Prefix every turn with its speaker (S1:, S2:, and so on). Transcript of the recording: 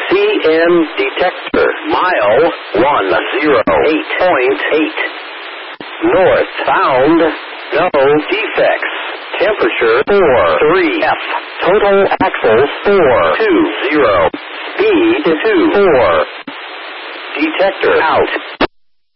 S1: CM detector. Mile 108.8. North bound. No defects. Temperature 43F. Total axles 420. Speed 24. Detector out.